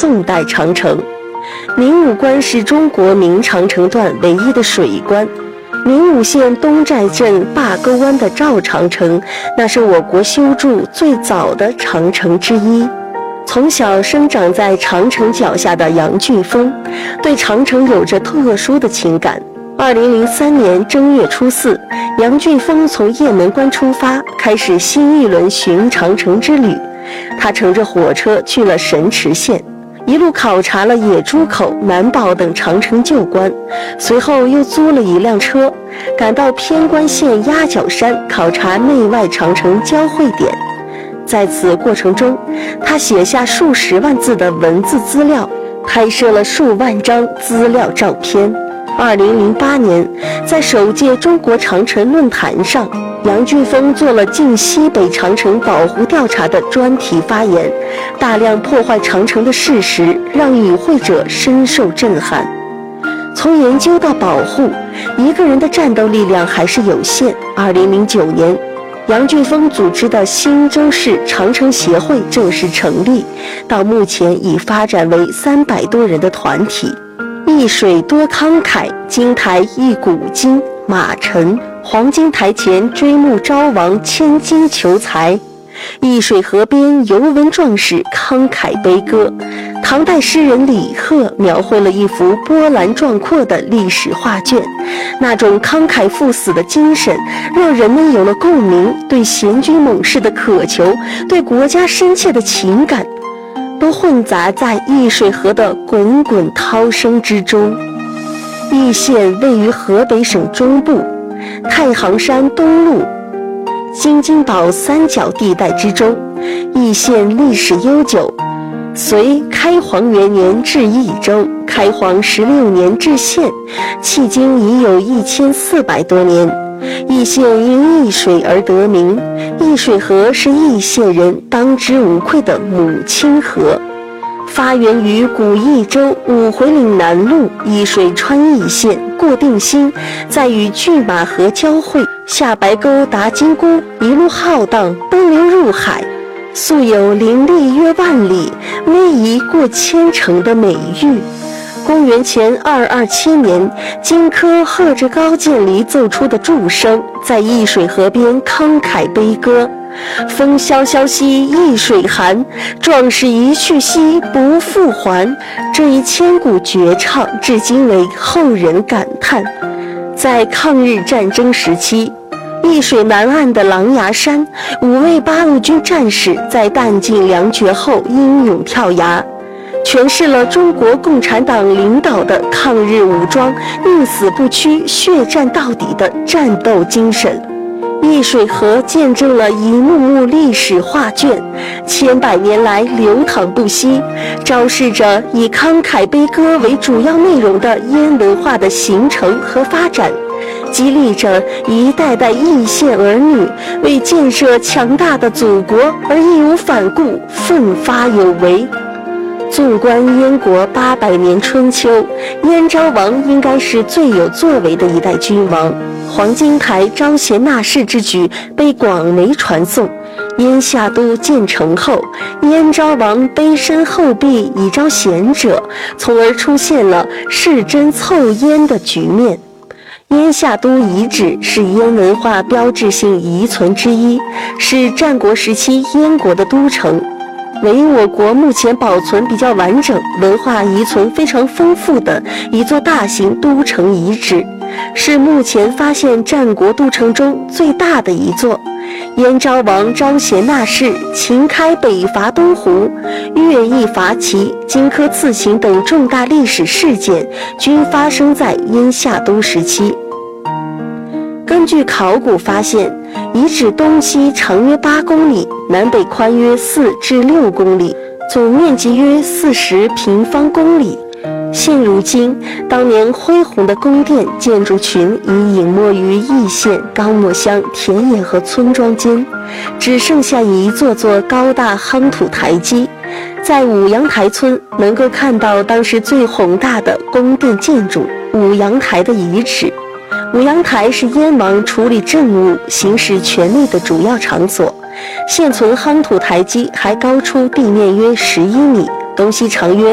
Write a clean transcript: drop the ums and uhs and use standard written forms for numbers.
宋代长城。明武关是中国明长城段唯一的水关。明武县东寨镇坝沟湾的赵长城，那是我国修筑最早的长城之一。从小生长在长城脚下的杨俊峰，对长城有着特殊的情感。2003年正月初4，杨俊峰从雁门关出发，开始新一轮寻长城之旅。他乘着火车去了神池县，一路考察了野猪口、南堡等长城旧关，随后又租了一辆车，赶到偏关县鸭脚山考察内外长城交汇点。在此过程中，他写下数十万字的文字资料，拍摄了数万张资料照片。2008年，在首届中国长城论坛上，杨俊峰做了晋西北长城保护调查的专题发言，大量破坏长城的事实让与会者深受震撼。从研究到保护，一个人的战斗力量还是有限。2009年，杨俊峰组织的新州市长城协会正式成立，到目前已发展为300多人的团体。一水多慷慨，金台一古今，马陈黄金台前追慕昭王，千金求财。易水河边游文壮士慷慨悲歌。唐代诗人李贺描绘了一幅波澜壮阔的历史画卷，那种慷慨赴死的精神让人们有了共鸣，对贤君猛士的渴求，对国家深切的情感都混杂在易水河的滚滚涛声之中。易县位于河北省中部，太行山东麓、京津宝三角地带之中。易县历史悠久，隋开皇元年置易州，开皇16年置县，迄今已有1400多年。易县因易水而得名，易水河是易县人当之无愧的母亲河。发源于古易州五回岭南路，易水穿易县，过定兴，再与拒马河交汇，下白沟达金姑，一路浩荡奔流入海，素有林立约万里，逶迤过千城的美誉。公元前227年，荆轲和着高渐离奏出的祝声，在易水河边慷慨悲歌。风萧萧兮易水寒，壮士一去兮不复还。这一千古绝唱至今为后人感叹。在抗日战争时期，易水南岸的狼牙山，5位八路军战士在弹尽粮绝后英勇跳崖，诠释了中国共产党领导的抗日武装宁死不屈、血战到底的战斗精神。易水河见证了一幕幕历史画卷，千百年来流淌不息，昭示着以慷慨悲歌为主要内容的燕文化的形成和发展，激励着一代代易县儿女为建设强大的祖国而义无反顾、奋发有为。纵观燕国800年春秋，燕昭王应该是最有作为的一代君王。黄金台招贤纳士之举被广为传颂。燕夏都建成后，燕昭王卑身厚壁以招贤者，从而出现了世真凑燕的局面。燕夏都遗址是燕文化标志性遗存之一，是战国时期燕国的都城，为我国目前保存比较完整、文化遗存非常丰富的一座大型都城遗址，是目前发现战国都城中最大的一座。燕昭王招贤纳士，秦开北伐东胡，乐毅伐齐，荆轲刺秦等重大历史事件均发生在燕夏都时期。根据考古发现，遗址东西长约8公里，南北宽约4至6公里，总面积约40平方公里。现如今，当年恢宏的宫殿建筑群已隐没于易县高墨乡田野和村庄间，只剩下一座座高大夯土台基。在五阳台村能够看到当时最宏大的宫殿建筑五阳台的遗址。五阳台是燕王处理政务、行使权力的主要场所。现存夯土台基还高出地面约11米，东西长约